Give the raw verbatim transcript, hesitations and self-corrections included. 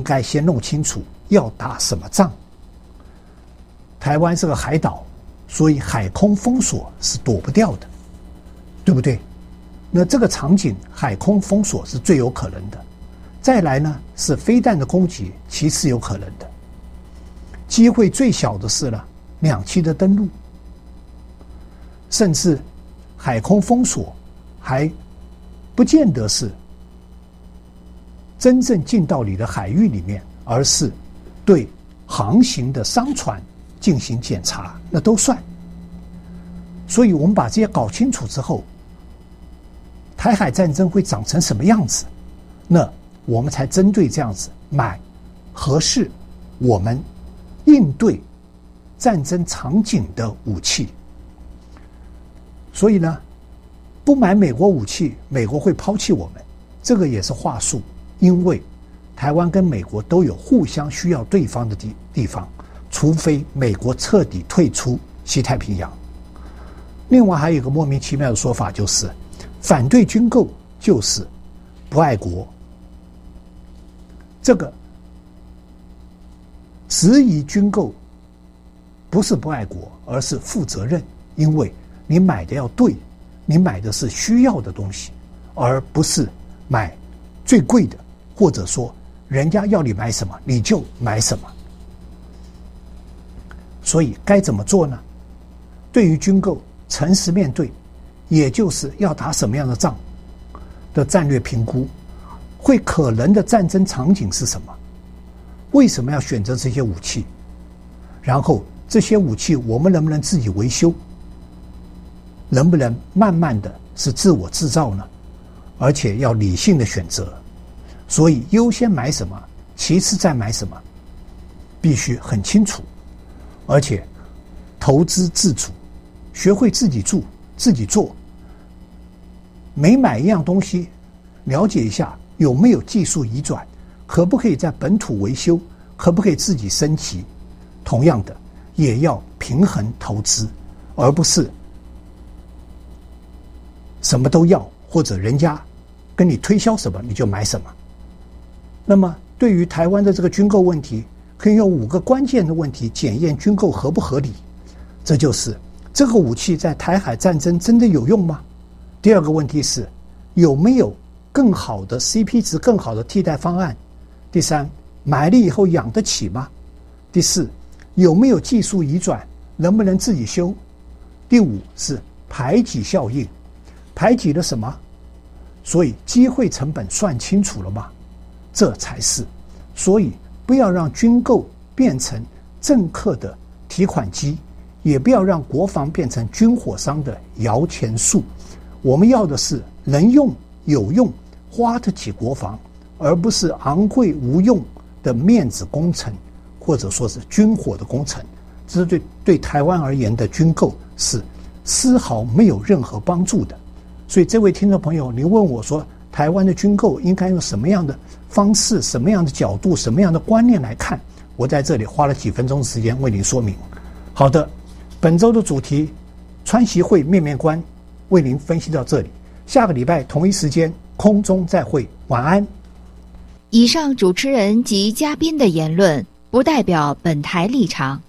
该先弄清楚要打什么仗。台湾是个海岛，所以海空封锁是躲不掉的，对不对？那这个场景海空封锁是最有可能的。再来呢是飞弹的攻击，其次有可能的。机会最小的是呢两栖的登陆，甚至海空封锁还不见得是真正进到你的海域里面，而是对航行的商船进行检查，那都算。所以我们把这些搞清楚之后，台海战争会长成什么样子，那我们才针对这样子买合适我们应对战争场景的武器。所以呢，不买美国武器，美国会抛弃我们，这个也是话术。因为台湾跟美国都有互相需要对方的地地方，除非美国彻底退出西太平洋。另外还有一个莫名其妙的说法，就是反对军购就是不爱国。这个质疑军购不是不爱国，而是负责任，因为你买的要对，你买的是需要的东西，而不是买最贵的，或者说人家要你买什么你就买什么。所以该怎么做呢？对于军购诚实面对，也就是要打什么样的仗的战略评估，会可能的战争场景是什么，为什么要选择这些武器，然后这些武器我们能不能自己维修，能不能慢慢的是自我制造呢？而且要理性的选择。所以优先买什么，其次再买什么，必须很清楚。而且投资自主，学会自己做自己做。每买一样东西，了解一下有没有技术移转，可不可以在本土维修，可不可以自己升级。同样的，也要平衡投资，而不是什么都要，或者人家跟你推销什么你就买什么。那么对于台湾的这个军购问题，可以用五个关键的问题检验军购合不合理。这就是这个武器在台海战争真的有用吗？第二个问题是有没有更好的 C P 值更好的替代方案？第三，买了以后养得起吗？第四，有没有技术移转，能不能自己修？第五是排挤效应，排挤了什么？所以机会成本算清楚了吗？这才是。所以不要让军购变成政客的提款机，也不要让国防变成军火商的摇钱树。我们要的是能用有用，花得起国防，而不是昂贵无用的面子工程，或者说是军火的工程。这是对对台湾而言的军购是丝毫没有任何帮助的。所以这位听众朋友，您问我说台湾的军购应该用什么样的方式、什么样的角度、什么样的观念来看，我在这里花了几分钟的时间为您说明。好的，本周的主题川习会面面观为您分析到这里，下个礼拜同一时间空中再会，晚安。 以上主持人及嘉宾的言论不代表本台立场，